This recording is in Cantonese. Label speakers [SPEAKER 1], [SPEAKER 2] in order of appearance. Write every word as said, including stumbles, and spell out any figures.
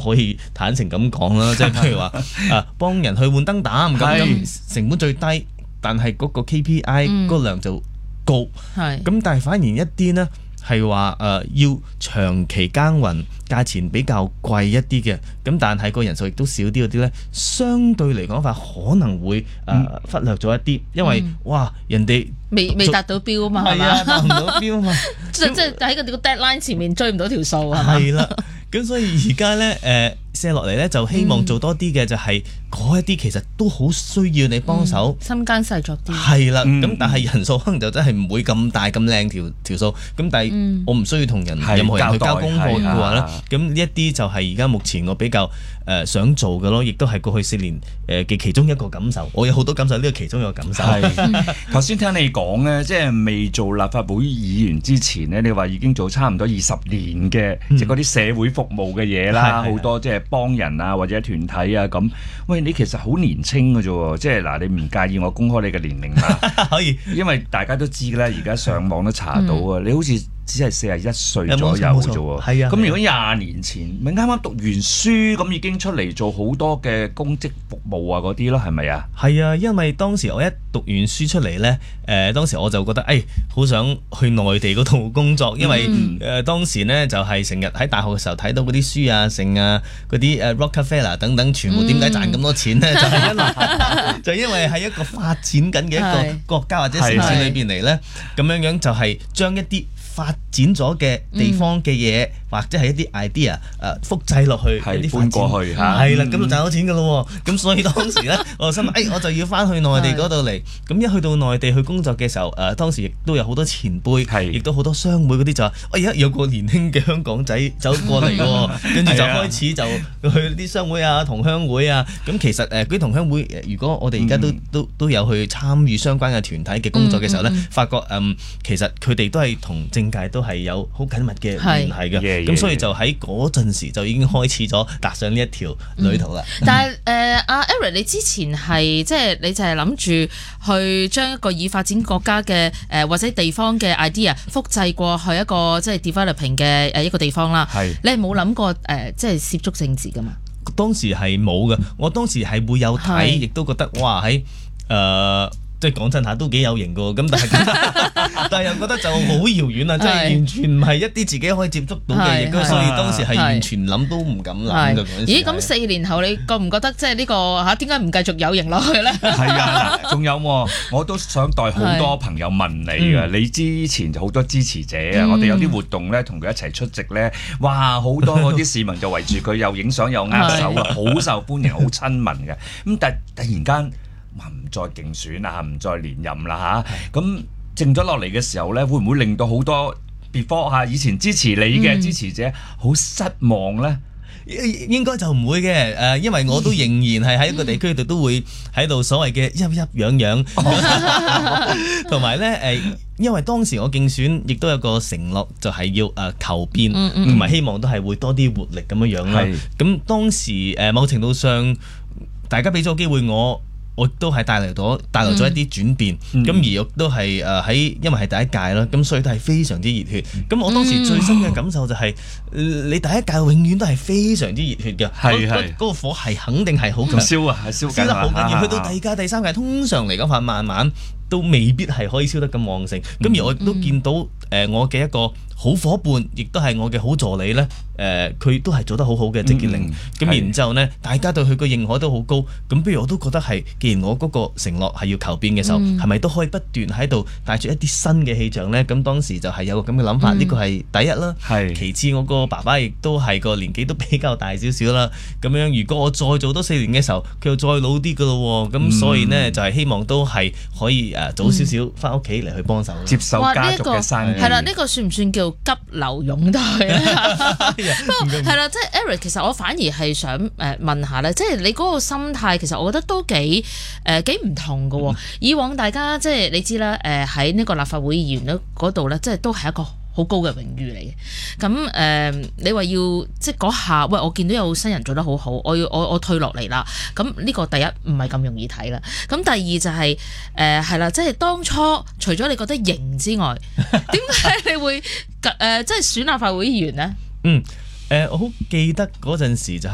[SPEAKER 1] 可以坦誠咁講啦，即係譬如話啊幫人去換燈膽咁，成本最低，但係嗰個 K P I 嗰量就高，咁、嗯、但係反而一啲呢。係話誒要長期耕耘，價錢比較貴一啲嘅，咁但係個人數亦都少啲嗰啲咧，相對嚟講法可能會誒、呃、忽略咗一啲，因為、嗯、哇人哋
[SPEAKER 2] 未未達到標啊嘛，係
[SPEAKER 1] 啊，達唔到標啊嘛，
[SPEAKER 2] 即即係喺個 deadline 前面追唔到條數係嘛？
[SPEAKER 1] 係啦，咁所以而家咧誒卸落嚟咧就希望做多啲嘅就係嗰一啲其實都好需要你幫手，
[SPEAKER 2] 深耕細作啲。
[SPEAKER 1] 係啦，咁、嗯、但係人數可能就真係唔會咁大咁靚條條數，咁但係我唔需要同人、嗯、任何人去交功課嘅話咧，咁呢一啲就係而家目前我比較誒、呃、想做嘅咯，亦都係過去四年誒嘅其中一個感受。我有好多感受，呢、這個其中一個感受。
[SPEAKER 3] 頭先聽你講咧，即係未做立法會議員之前咧，你話已經做差唔多二十年嘅，即係嗰啲社會服務嘅嘢啦，好多即係幫人啊或者團體啊咁。喂，你其實好年輕嘅啫喎，即係嗱，你唔介意我公開你嘅年齡嘛？可以，因為大家都知㗎啦，而家上網都查到啊、嗯，你好似只係四十一歲左右啫喎。係啊，咁如果廿年前咪啱啱讀完書咁已經出嚟做好多嘅公職服務啊嗰啲咯，係咪啊？
[SPEAKER 1] 係啊，因為當時我一讀完書出嚟咧，誒、呃、當時我就覺得誒好想去內地嗰度工作，因為誒、嗯呃、當時咧就係成日喺大學嘅時候睇到嗰啲書啊、剩啊、嗰啲誒 Rockefeller 等等，全部點解賺咁多錢咧？嗯、就係因為就因為喺一個發展緊嘅一個國家或者城市裏邊嚟咧，咁樣樣就係將一啲發展咗嘅地方嘅嘢、嗯，或者係一啲 idea 誒、呃、複製落去，
[SPEAKER 3] 係搬過去嚇，
[SPEAKER 1] 係啦，咁就賺到錢噶咯喎。咁所以當時咧，我就心諗，誒、哎、我就要翻去內地嗰度嚟。咁一去到內地去工作嘅時候，誒、呃、當時亦都有好多前輩，亦都好多商會嗰啲就話，哎呀有個年輕嘅香港仔走過嚟喎，跟住就開始就去啲商會啊、同鄉會啊。咁其實誒嗰啲同鄉會，如果我哋而家都、嗯、都都有去參與相關嘅團體嘅工作嘅時候咧、嗯嗯，發覺誒、嗯、其實佢哋都係同政界都係有好緊密嘅聯繫嘅。咁、yeah, 所以就喺嗰陣時就已經開始咗踏上呢一條旅途啦、嗯。
[SPEAKER 2] 但係誒阿 Eric 你之前係即係你就係諗住去將一個已發展國家嘅誒、呃、或者地方嘅 idea 複製過去一個即係 developing 嘅誒一個地方啦。你係冇諗過誒、呃、即係涉足政治㗎嘛？
[SPEAKER 1] 當時係冇嘅，我當時係會有睇，亦都覺得哇喺誒。呃即係講真下都幾有型㗎喎，咁但係但係又覺得就好遙遠啊！即係完全唔係一啲自己可以接觸到嘅嘢，咁所以當時係完全諗都唔敢諗嘅。
[SPEAKER 2] 咦？咁四年後你覺唔覺得即係呢個嚇點解唔繼續有型落去咧？
[SPEAKER 3] 係啊，仲有喎，我都想代好多朋友問你㗎。你之前就好多支持者啊，我哋有啲活動咧，同佢一齊出席咧，哇！好多嗰啲市民就圍住佢又影相又握手啊，好受歡迎，好親民嘅。咁但係突然間，話唔再競選啊，唔再連任啦嚇，咁靜咗落嚟嘅時候咧，會唔會令到好多 before 嚇以前支持你嘅支持者好失望咧？
[SPEAKER 1] 應該就唔會嘅，誒，因為我都仍然係喺一個地區度都會喺度所謂嘅鬱鬱癢癢，同埋咧誒，因為當時我競選亦都有個承諾，就係要誒求變，同埋希望都係會多啲活力咁樣樣啦。咁當時誒某程度上，大家俾咗個機會我。我都係帶嚟咗帶來咗一啲轉變，咁、嗯、而亦都係誒喺，因為係第一屆啦，咁所以都係非常之熱血。咁、嗯、我當時最深嘅感受就係、是嗯，你第一屆永遠都係非常之熱血嘅，嗰嗰、嗰個火係肯定係好強，燒啊，係燒緊，燒得好緊要。去到第二屆、第三屆，通常嚟講話慢慢都未必係可以燒得咁旺盛。咁、嗯、而我亦都見到誒、呃、我嘅一個好伙伴，亦都係我嘅好助理咧，誒、呃、佢都係做得好好嘅鄭潔玲。咁、嗯、然之後呢，大家對佢嘅認可都好高。咁不如我都覺得係，既然我嗰個承諾係要求變嘅時候，係、嗯、咪都可以不斷喺度帶住一啲新嘅氣象呢？咁當時就係有個咁嘅諗法，呢、嗯、個係第一啦。其次我個爸爸亦都係個年紀都比較大少少啦。咁樣如果我再做多四年嘅時候，佢又再老啲噶咯喎。咁、嗯、所以呢，就係、是、希望都係可以誒早少少翻屋企嚟去幫手、嗯，接受家族嘅生意。
[SPEAKER 2] 係啦，呢、這個算唔算叫急流勇退咧？不過係啦，即係 Eric，其實我反而係想誒問下咧，即係你嗰個心態，其實我覺得都幾誒幾唔同㗎喎、嗯。以往大家即係你知啦，誒喺呢個立法會議員嗰度咧，即係都係一個好高嘅榮譽嚟嘅。咁誒、呃，你話要即係嗰下，喂，我見到有新人做得好好，我要我我退落嚟啦。咁呢個第一唔係咁容易睇啦。咁第二就係誒係啦，即係當初除咗你覺得型之外，點解你會誒、呃、即係選立法會議員呢？
[SPEAKER 1] 嗯，誒、呃、我好記得嗰陣時就係